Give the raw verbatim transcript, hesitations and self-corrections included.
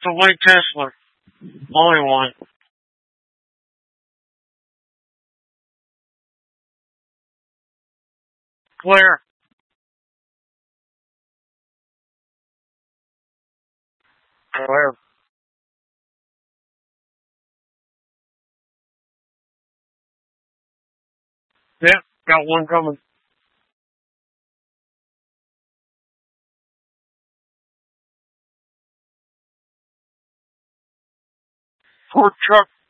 The white Tesla. Only one. Clear. Clear. Yep, got one coming. Ford truck